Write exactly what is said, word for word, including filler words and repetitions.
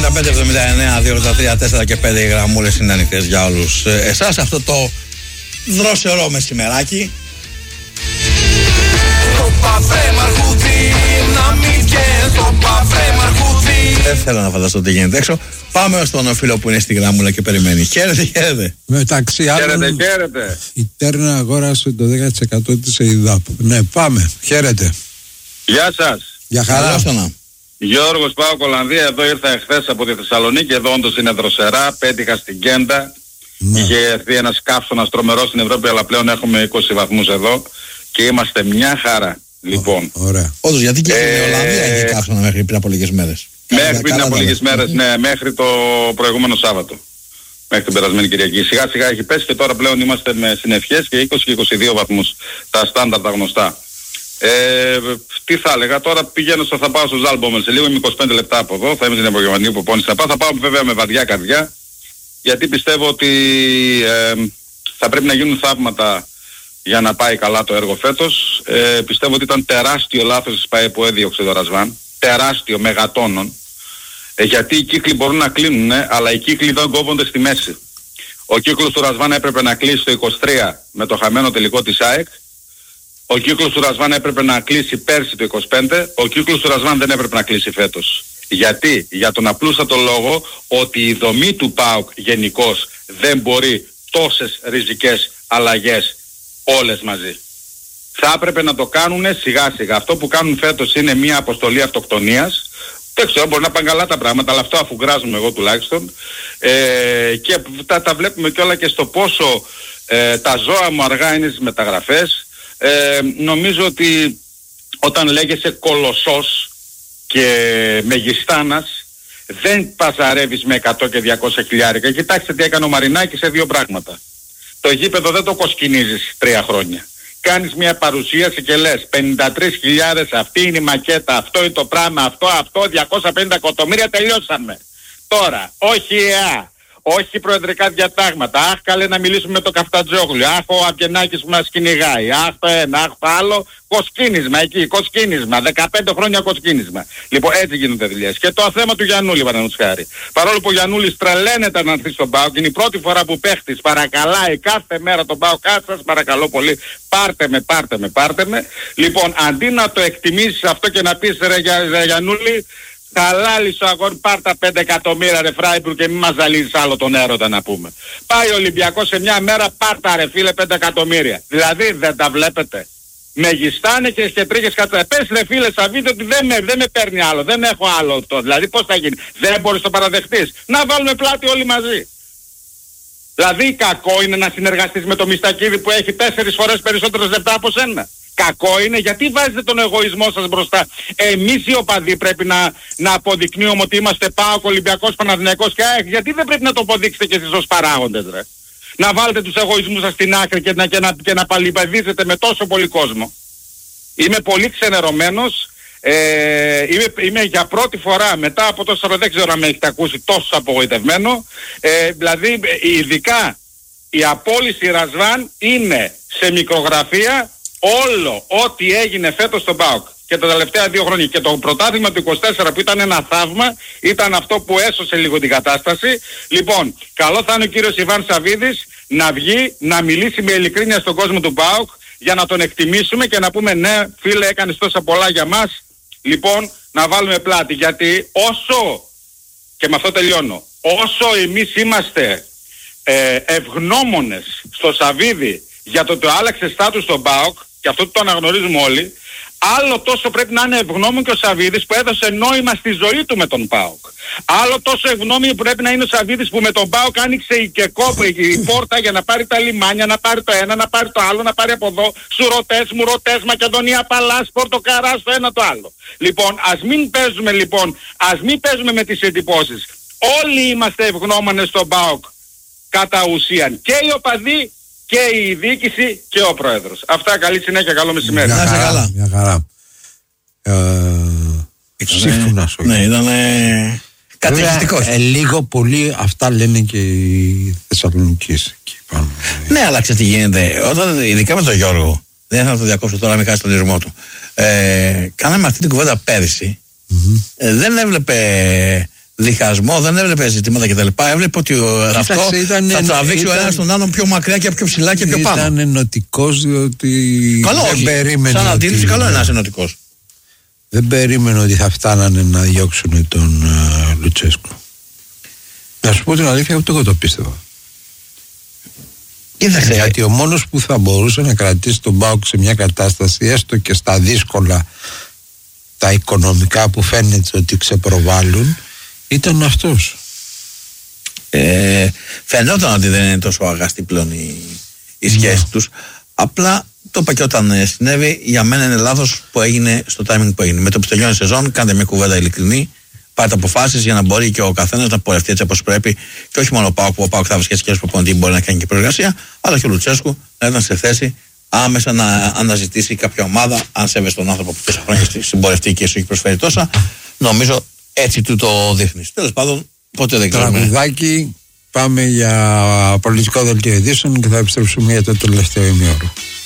ενενήντα πέντε εβδομήντα εννέα δύο ογδόντα τρία τέσσερα και πέντε οι γραμμούλες είναι ανοιχτές για όλους εσάς. Αυτό το δροσερό μεσημεράκι. Δεν θέλω να φανταστώ τι γίνεται έξω. Πάμε στον φίλο που είναι στη γραμμούλα και περιμένει. Χαίρετε, χαίρετε. Μεταξύ άλλων, χαίρετε, χαίρετε. Η Τέρνα αγόρασε το δέκα τοις εκατό της ΕΙΔΑΠ. Ναι, πάμε. Χαίρετε. Γεια σας. Γεια χαρά. Γιώργος, πάω Ολλανδία. Εδώ ήρθα εχθές από τη Θεσσαλονίκη. Εδώ όντως είναι δροσερά. Πέτυχα στην Κέντα. Ναι. Είχε έρθει ένας καύσωνας τρομερός στην Ευρώπη, αλλά πλέον έχουμε είκοσι βαθμούς εδώ και είμαστε μια χαρά. Λοιπόν. Ωραία. Όντως, γιατί και στην ε... Ολλανδία είχε καύσωνα μέχρι πριν από λίγες μέρες. Μέχρι πριν από λίγες μέρες, ναι, μέχρι το προηγούμενο Σάββατο. Μέχρι την περασμένη Κυριακή. Σιγά σιγά έχει πέσει και τώρα πλέον είμαστε με συννεφιές και είκοσι και είκοσι δύο βαθμούς. Τα στάνταρτα γνωστά. Ε, τι θα έλεγα, τώρα πηγαίνω στο, θα πάω στο Ζάλμπομελ σε λίγο, είμαι είκοσι πέντε λεπτά από εδώ, θα είμαι στην απογευματινή υποπόνηση να πάω, θα πάω βέβαια με βαριά καρδιά, γιατί πιστεύω ότι ε, θα πρέπει να γίνουν θαύματα για να πάει καλά το έργο φέτος. Ε, πιστεύω ότι ήταν τεράστιο λάθος της ΠΑΕ που έδιωξε το Ρασβάν, τεράστιο, μεγατόνων, ε, γιατί οι κύκλοι μπορούν να κλείνουν, ε, αλλά οι κύκλοι δεν κόβονται στη μέση. Ο κύκλος του Ρασβάν έπρεπε να κλείσει το είκοσι τρία με το χαμένο τελικό της ΑΕΚ. Ο κύκλος του Ρασβάν έπρεπε να κλείσει πέρσι το είκοσι πέντε, ο κύκλος του Ρασβάν δεν έπρεπε να κλείσει φέτος. Γιατί? Για τον απλούστατο λόγο ότι η δομή του ΠΑΟΚ γενικώς δεν μπορεί τόσες ριζικές αλλαγές όλες μαζί. Θα έπρεπε να το κάνουν σιγά σιγά. Αυτό που κάνουν φέτος είναι μια αποστολή αυτοκτονίας. Δεν ξέρω, μπορεί να πάνε καλά τα πράγματα, αλλά αυτό αφουγκράζομαι εγώ τουλάχιστον. Ε, και τα, τα βλέπουμε κιόλα και στο πόσο ε, τα ζώα μου αργά είναι στις μεταγραφές. Ε, νομίζω ότι όταν λέγεσαι κολοσσός και μεγιστάνας δεν παζαρεύεις με εκατό και διακόσια χιλιάρικα. Κοιτάξτε τι έκανε ο Μαρινάκης σε δύο πράγματα. Το γήπεδο δεν το κοσκινίζεις τρία χρόνια. Κάνεις μια παρουσίαση και λες πενήντα τρεις χιλιάδες, αυτή είναι η μακέτα, αυτό είναι το πράγμα, αυτό, αυτό, διακόσια πενήντα εκατομμύρια, τελειώσαμε. Τώρα, όχι ΕΑ, όχι προεδρικά διατάγματα, αχ καλέ να μιλήσουμε με το Καφτατζόγλου, αχ ο Αμπιενάκης που μας κυνηγάει, αχ το ένα, αχ το άλλο, κοσκίνισμα εκεί, κοσκίνισμα, δεκαπέντε χρόνια κοσκίνισμα. Λοιπόν έτσι γίνονται δουλειές. Και το θέμα του Γιαννούλη παραδείγματος χάρη. Παρόλο που ο Γιαννούλης τρελαίνεται να έρθει στον ΠΑΟΚ, είναι η πρώτη φορά που παίχτης παρακαλάει κάθε μέρα τον ΠΑΟΚ, κάτσε σας παρακαλώ πολύ, πάρτε με, πάρτε με, πάρτε με. Λοιπόν αντί να το εκτιμήσεις αυτό και να πεις ρε, για, ρε Γιαννούλη, χαλάλη σου αγόρι, πάρ' τα πέντε εκατομμύρια ρε Φράιμπουργκ και μην μας ζαλίζεις άλλο τον έρωτα να πούμε. Πάει ο Ολυμπιακός σε μια μέρα, πάρ' τα ρε φίλε πέντε εκατομμύρια. Δηλαδή δεν τα βλέπετε. Μεγιστάνεκες και τρίχες κατά. Πες ρε φίλε Σαββίδη ότι δεν με, δεν με παίρνει άλλο, δεν έχω άλλο το. Δηλαδή πώς θα γίνει. Δεν μπορείς να το παραδεχτείς. Να βάλουμε πλάτη όλοι μαζί. Δηλαδή κακό είναι να συνεργαστείς με το Μιστακίδη που έχει τέσσερις φορές περισσότερες λεπτά από σένα. Κακό είναι, γιατί βάζετε τον εγωισμό σας μπροστά. Εμείς οι οπαδοί πρέπει να, να αποδεικνύουμε ότι είμαστε ΠΑΟΚ, Ολυμπιακός, Παναθηναϊκός και ΑΕΚ. Γιατί δεν πρέπει να το αποδείξετε και εσείς ως παράγοντες ρε. Να βάλετε τους εγωισμούς σας στην άκρη και να, και να, και να παλιπαδίζετε με τόσο πολύ κόσμο. Είμαι πολύ ξενερωμένος. Ε, είμαι, είμαι για πρώτη φορά μετά από τόσο, δεν ξέρω αν με έχετε ακούσει, τόσο απογοητευμένο. Ε, δηλαδή ειδικά η απόλυση Ρασβάν είναι σε μικρογραφία όλο ό,τι έγινε φέτος στον ΠΑΟΚ και τα τελευταία δύο χρόνια. Και το πρωτάθλημα του είκοσι τέσσερα που ήταν ένα θαύμα ήταν αυτό που έσωσε λίγο την κατάσταση. Λοιπόν, καλό θα είναι ο κύριος Ιβάν Σαββίδης να βγει, να μιλήσει με ειλικρίνεια στον κόσμο του ΠΑΟΚ για να τον εκτιμήσουμε και να πούμε ναι φίλε έκανες τόσα πολλά για μας. Λοιπόν, να βάλουμε πλάτη, γιατί όσο, και με αυτό τελειώνω, όσο εμείς είμαστε ε, ευγνώμονες στο Σαββίδη για το ότι άλλαξε στάτους στον ΠΑΟΚ, και αυτό το αναγνωρίζουμε όλοι, άλλο τόσο πρέπει να είναι ευγνώμων και ο Σαββίδης που έδωσε νόημα στη ζωή του με τον ΠΑΟΚ. Άλλο τόσο ευγνώμη πρέπει να είναι ο Σαββίδης που με τον ΠΑΟΚ άνοιξε η κεκόπη, η πόρτα για να πάρει τα λιμάνια, να πάρει το ένα, να πάρει το άλλο, να πάρει από εδώ σουρωτές, μουρωτές, Μακεδονία, Παλάς, Πορτοκαράς, το ένα το άλλο. Λοιπόν, ας μην παίζουμε λοιπόν, ας μην παίζουμε με τις εντυπώσεις. Όλοι είμαστε ευγνώμονες στον ΠΑΟΚ κατά ουσίαν. Και οι οπαδοί και η διοίκηση και ο πρόεδρος. Αυτά, καλή συνέχεια, καλό μεσημέρι. Μια χαρά, μια χαρά. Ε, Σύμφωνας. Ναι, ήταν ε, καταιγιστικός. Ε, λίγο πολύ αυτά λένε και οι Θεσσαλονικείς. Ναι, αλλά ξέρετε τι γίνεται. Όταν, ειδικά με τον Γιώργο, δεν θα το διακόψω τώρα, μην χάσει τον ήρμό του. Ε, κάναμε αυτή την κουβέντα πέρυσι. Mm-hmm. Ε, δεν έβλεπε διχασμό, δεν έβλεπε ζητήματα κτλ. Έβλεπε ότι ο, αυτό ήταν, θα τραβήξει ήταν, ο ένας τον άλλον πιο μακριά και πιο ψηλά και πιο πάνω. Ήταν ενωτικός διότι καλό, δεν όχι. περίμενε. Σαν αντίληψη, ότι... καλό είναι ένας ενωτικός. Δεν περίμενε ότι θα φτάνανε να διώξουν τον uh, Λουτσέσκου. Να σου πω την αλήθεια, ούτε εγώ το πίστευα. Κοίταξε. Γιατί ο μόνος που θα μπορούσε να κρατήσει τον ΠΑΟΚ σε μια κατάσταση, έστω και στα δύσκολα τα οικονομικά που φαίνεται ότι ξεπροβάλλουν, ήταν αυτός. Ε, φαινόταν ότι δεν είναι τόσο αγαστή πλέον η, η σχέση yeah. τους. Απλά το είπα και όταν ε, συνέβη, για μένα είναι λάθος που έγινε στο timing που έγινε. Με το που τελειώνει η σεζόν, κάντε μια κουβέντα ειλικρινή, πάρτε αποφάσεις για να μπορεί και ο καθένας να πορευτεί έτσι όπως πρέπει. Και όχι μόνο ο ΠΑΟΚ, που ο ΠΑΟΚ θα βρει σχέση που μπορεί να κάνει και προεργασία, αλλά και ο Λουτσέσκου να ήταν σε θέση άμεσα να αναζητήσει κάποια ομάδα, αν σέβεσαι τον άνθρωπο που τόσα χρόνια συμπορευτεί και σου έχει προσφέρει τόσα. Νομίζω έτσι του το δείχνεις. Τέλος πάντων, ποτέ δεν ξέρουμε. Τραγουδάκι, πάμε για πολιτικό δελτίο ειδήσεων και θα επιστρέψουμε για το τελευταίο ημίωρο.